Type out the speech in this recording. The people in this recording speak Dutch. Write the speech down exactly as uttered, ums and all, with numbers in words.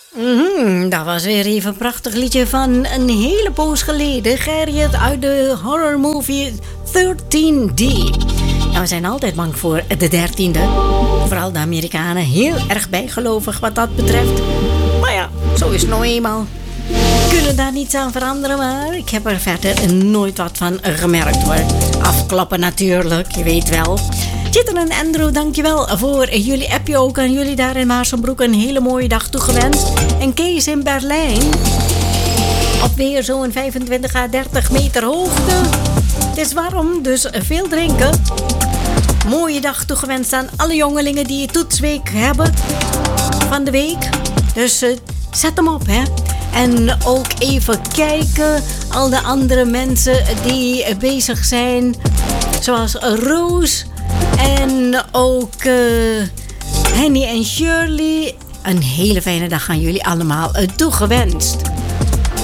Mhm, dat was weer even een prachtig liedje van een hele poos geleden. Gerrit uit de horrormovie dertien D. Nou, we zijn altijd bang voor de dertiende. Vooral de Amerikanen, heel erg bijgelovig wat dat betreft. Maar ja, zo is het nou eenmaal. We kunnen daar niets aan veranderen, maar ik heb er verder nooit wat van gemerkt hoor. Afkloppen natuurlijk, je weet wel. Jitter en Andrew, dankjewel voor jullie appje ook. En jullie daar in Maarssenbroek een hele mooie dag toegewenst. En Kees in Berlijn. Op weer zo'n vijfentwintig à dertig meter hoogte. Het is warm, dus veel drinken. Mooie dag toegewenst aan alle jongelingen die toetsweek hebben van de week. Dus uh, zet hem op, hè. En ook even kijken, al de andere mensen die bezig zijn. Zoals Roos en ook uh, Henny en Shirley. Een hele fijne dag aan jullie allemaal uh, toegewenst.